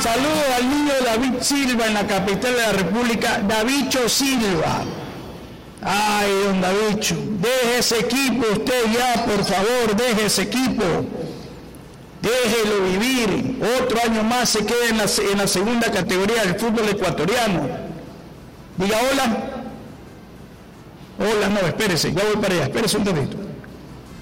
Saludos al niño David Silva en la capital de la República, Davicho Silva. Ay, don Davicho, deje ese equipo usted ya, por favor, deje ese equipo. Déjelo vivir. Otro año más se queda en la segunda categoría del fútbol ecuatoriano. Diga hola. Hola, no, espérese, ya voy para allá, espérese un ratito.